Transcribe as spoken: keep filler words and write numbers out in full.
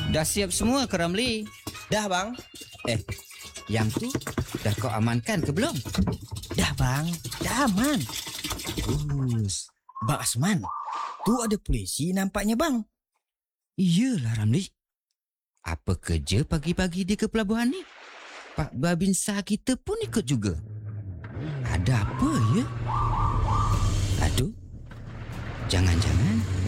Dah siap semua ke Ramli? Dah bang. Eh, yang tu dah kau amankan ke belum? Dah bang, dah aman. Terus, Bang Asman, tu ada polisi nampaknya bang. Iyalah Ramli. Apa kerja pagi-pagi dia ke pelabuhan ni? Pak Babinsa kita pun ikut juga. Ada apa ya? Aduh, jangan-jangan